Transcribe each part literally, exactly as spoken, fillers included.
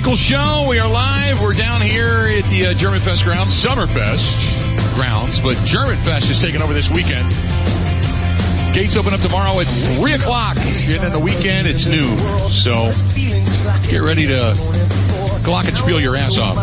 Michael Show. We are live. We're down here at the uh, German Fest grounds, Summerfest grounds, but German Fest is taking over this weekend. Gates open up tomorrow at three o'clock, and then the weekend it's noon. So get ready to glockenspiel your ass off.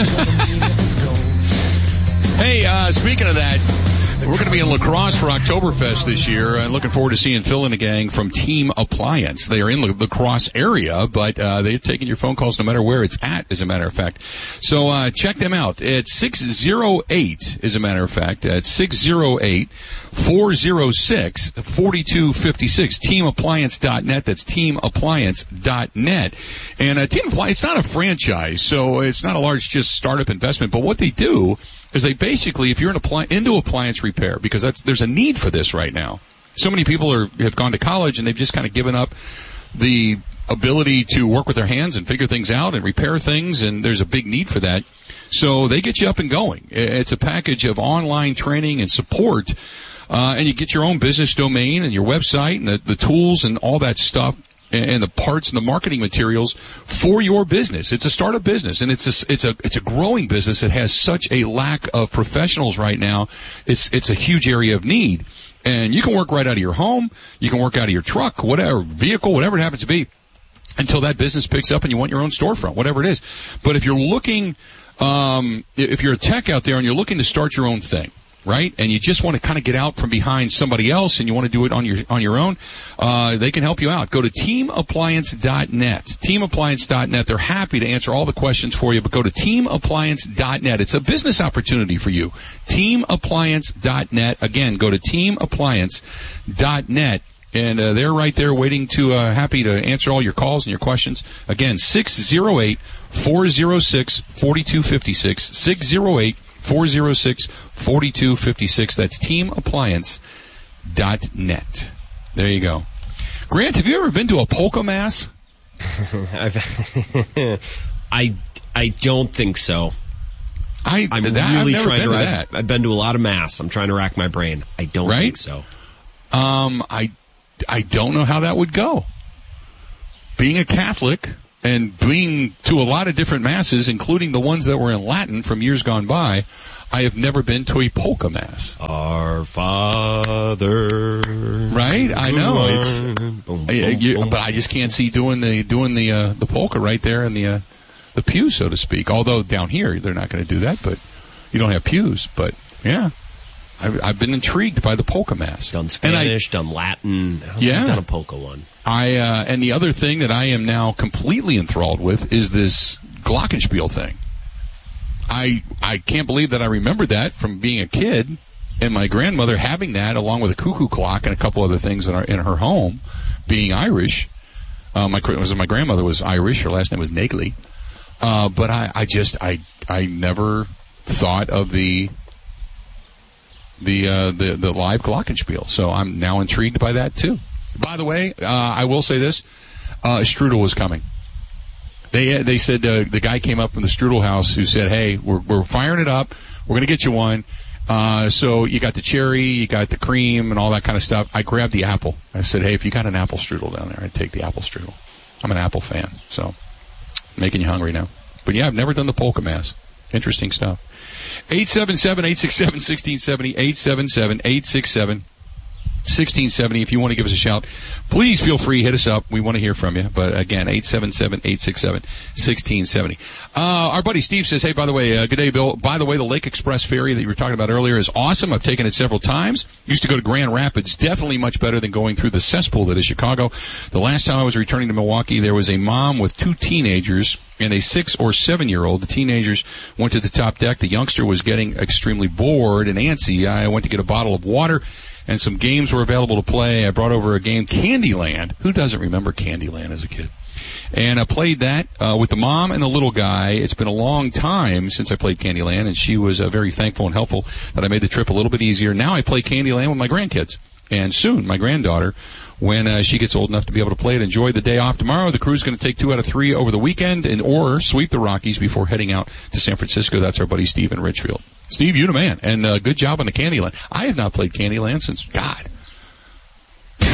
Hey, uh, speaking of that, we're going to be in La Crosse for Oktoberfest this year, and looking forward to seeing Phil and the gang from Team Appliance. They are in the La Crosse area, but uh, they're taking your phone calls no matter where it's at, as a matter of fact. So uh check them out at six oh eight, as a matter of fact, at six oh eight, four oh six, four two five six, team appliance dot net. That's team appliance dot net. And uh, Team Appliance, it's not a franchise, so it's not a large just startup investment, but what they do is they basically, if you're an appli- into appliance repair, because that's there's a need for this right now. So many people are have gone to college and they've just kind of given up the ability to work with their hands and figure things out and repair things, and there's a big need for that. So they get you up and going. It's a package of online training and support, uh, and you get your own business domain and your website and the, the tools and all that stuff, and the parts and the marketing materials for your business. It's a startup business, and it's a, it's a, it's a growing business that has such a lack of professionals right now. It's, it's a huge area of need. And you can work right out of your home. You can work out of your truck, whatever, vehicle, whatever it happens to be, until that business picks up and you want your own storefront, whatever it is. But if you're looking, um, if you're a tech out there and you're looking to start your own thing, right? And you just want to kind of get out from behind somebody else and you want to do it on your on your own, uh they can help you out. Go to team appliance dot net. team appliance dot net. They're happy to answer all the questions for you, but go to team appliance dot net. It's a business opportunity for you. team appliance dot net. Again, go to team appliance dot net. And uh, they're right there waiting to, uh, happy to answer all your calls and your questions. Again, six oh eight, four oh six, four two five six, six oh eight, four oh six, four two five six. That's team appliance dot net. There you go. Grant, have you ever been to a polka mass? I've I, I don't think so. I, I'm that, really I've never trying been to, to I've, that. I've been to a lot of mass. I'm trying to rack my brain. I don't right? think so. Um, I, I don't know how that would go. Being a Catholic and being to a lot of different masses, including the ones that were in Latin from years gone by, I have never been to a polka mass. Our Father. Right? I know. It's, boom, I, you, boom. but I just can't see doing the, doing the, uh, the polka right there in the, uh, the pews, so to speak. Although down here, they're not going to do that, but you don't have pews, but yeah. I've, I've been intrigued by the polka mass. Done Spanish, I, done Latin. I've yeah. done a polka one. I, uh, and the other thing that I am now completely enthralled with is this glockenspiel thing. I, I can't believe that I remembered that from being a kid and my grandmother having that along with a cuckoo clock and a couple other things in, our, in her home, being Irish. Uh, my, my grandmother was Irish. Her last name was Nagley. Uh, but I, I just, I, I never thought of the, the, uh, the, the live glockenspiel. So I'm now intrigued by that too. By the way, uh, I will say this, uh, strudel was coming. They, they said, uh, the guy came up from the strudel house who said, hey, we're, we're firing it up. We're going to get you one. Uh, so you got the cherry, you got the cream and all that kind of stuff. I grabbed the apple. I said, hey, if you got an apple strudel down there, I'd take the apple strudel. I'm an apple fan, so making you hungry now. But yeah, I've never done the polka mass. Interesting stuff. eight seven seven, eight six seven, one six seven zero, eight seven seven, eight six seven, one six seven zero. If you want to give us a shout, please feel free, hit us up. We want to hear from you. But again, eight seven seven, eight six seven, one six seven zero. Uh, our buddy Steve says, hey, by the way, uh, good day, Bill. By the way, the Lake Express ferry that you were talking about earlier is awesome. I've taken it several times. Used to go to Grand Rapids. Definitely much better than going through the cesspool that is Chicago. The last time I was returning to Milwaukee, there was a mom with two teenagers and a six or seven year old. The teenagers went to the top deck. The youngster was getting extremely bored and antsy. I went to get a bottle of water, and some games were available to play. I brought over a game, Candyland. Who doesn't remember Candyland as a kid? And I played that uh, with the mom and the little guy. It's been a long time since I played Candyland, and she was uh, very thankful and helpful that I made the trip a little bit easier. Now I play Candyland with my grandkids. And soon, my granddaughter, when uh, she gets old enough to be able to play it, enjoy the day off tomorrow. The crew's going to take two out of three over the weekend and or sweep the Rockies before heading out to San Francisco. That's our buddy Steve in Richfield. Steve, you the man. And uh, good job on the Candyland. I have not played Candyland since, God,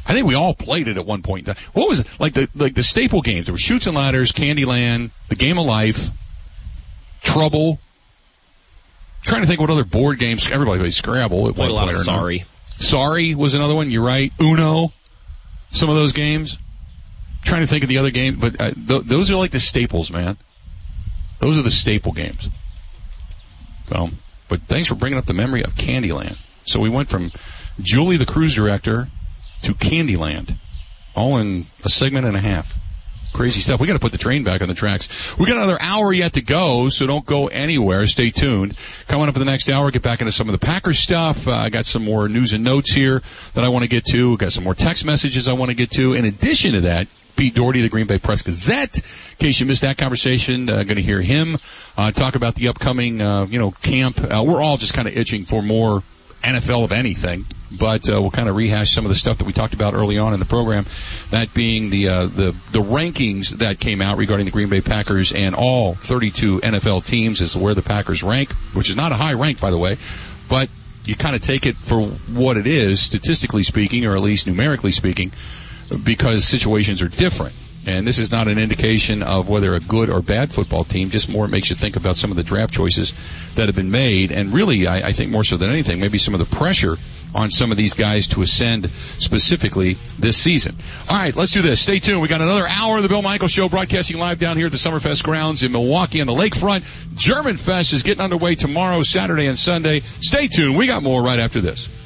I think we all played it at one point. What was it? Like the, like the staple games. There were Chutes and Ladders, Candyland, The Game of Life, Trouble. I'm trying to think what other board games. Everybody played Scrabble. At Played one a lot point of or not. Sorry. Sorry was another one. You're right. Uno. Some of those games. Trying to think of the other game, but uh, th- those are like the staples, man. Those are the staple games. So, but thanks for bringing up the memory of Candyland. So we went from Julie the Cruise Director to Candyland, all in a segment and a half. Crazy stuff. We got to put the train back on the tracks. We got another hour yet to go, so don't go anywhere. Stay tuned. Coming up in the next hour, get back into some of the Packers stuff. Uh, I got some more news and notes here that I want to get to. Got some more text messages I want to get to. In addition to that, Pete Doherty, the Green Bay Press Gazette. In case you missed that conversation, uh, going to hear him uh, talk about the upcoming, uh, you know, camp. Uh, we're all just kind of itching for more N F L of anything, but uh, we'll kind of rehash some of the stuff that we talked about early on in the program. That being the uh, the the rankings that came out regarding the Green Bay Packers and all thirty-two N F L teams as to where the Packers rank, which is not a high rank, by the way, but you kind of take it for what it is, statistically speaking, or at least numerically speaking, because situations are different. And this is not an indication of whether a good or bad football team, just more it makes you think about some of the draft choices that have been made. And really, I, I think more so than anything, maybe some of the pressure on some of these guys to ascend specifically this season. All right, let's do this. Stay tuned. We got another hour of the Bill Michaels Show broadcasting live down here at the Summerfest grounds in Milwaukee on the lakefront. German Fest is getting underway tomorrow, Saturday and Sunday. Stay tuned. We got more right after this.